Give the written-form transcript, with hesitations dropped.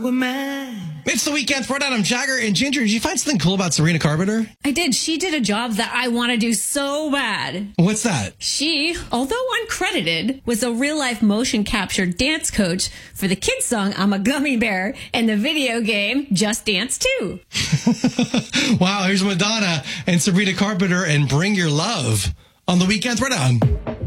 were mine. It's the weekend. Throwdown. I'm Jagger and Ginger. Did you find something cool about Sabrina Carpenter? I did. She did a job that I want to do so bad. What's that? She, although uncredited, was a real-life motion capture dance coach for the kids' song I'm a Gummy Bear and the video game Just Dance 2. Wow, here's Madonna and Sabrina Carpenter and Bring Your Love on the weekend Throwdown.